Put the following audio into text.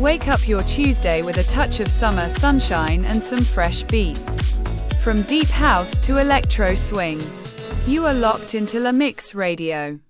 Wake up your Tuesday with a touch of summer sunshine and some fresh beats. From deep house to electro swing, you are locked into La Mix Radio.